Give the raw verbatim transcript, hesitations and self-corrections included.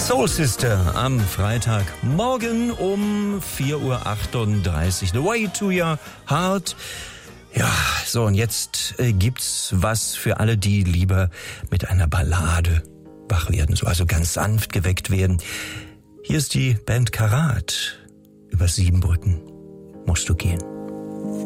Soul Sister am Freitagmorgen um vier Uhr achtunddreißig. The Way to Your Heart. Ja, so und jetzt äh, gibt's was für alle, die lieber mit einer Ballade wach werden, so also ganz sanft geweckt werden. Hier ist die Band Karat. Über sieben Brücken musst du gehen.